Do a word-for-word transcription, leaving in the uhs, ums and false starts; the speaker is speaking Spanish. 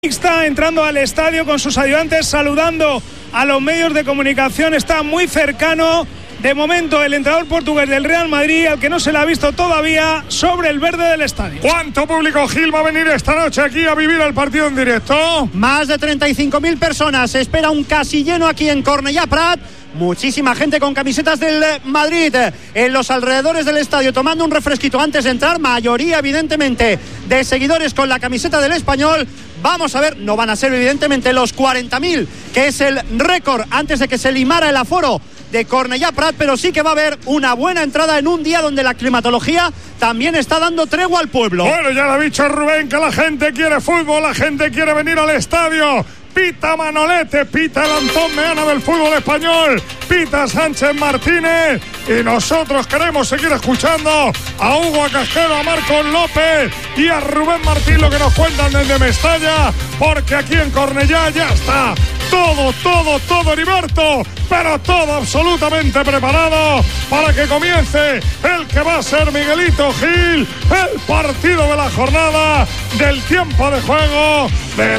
Está entrando al estadio con sus ayudantes, saludando a los medios de comunicación. Está muy cercano, de momento, el entrenador portugués del Real Madrid, al que no se le ha visto todavía, sobre el verde del estadio. ¿Cuánto público, Gil, va a venir esta noche aquí a vivir el partido en directo? Más de treinta y cinco mil personas. Se espera un casi lleno aquí en Cornellà Prat. Muchísima gente con camisetas del Madrid en los alrededores del estadio, tomando un refresquito antes de entrar. Mayoría, evidentemente, de seguidores con la camiseta del Español. Vamos a ver, no van a ser evidentemente los cuarenta mil, que es el récord antes de que se limara el aforo de Cornellà Prat, pero sí que va a haber una buena entrada en un día donde la climatología también está dando tregua al pueblo. Bueno, ya lo ha dicho Rubén, que la gente quiere fútbol, la gente quiere venir al estadio. Pita Manolete, pita el Antón Meana del fútbol español, pita Sánchez Martínez, y nosotros queremos seguir escuchando a Hugo Casquero, a Marcos López y a Rubén Martín, lo que nos cuentan desde Mestalla, porque aquí en Cornellà ya está todo, todo, todo, Heriberto, pero todo absolutamente preparado para que comience el que va a ser Miguelito Gil, el partido de la jornada, del tiempo de juego, del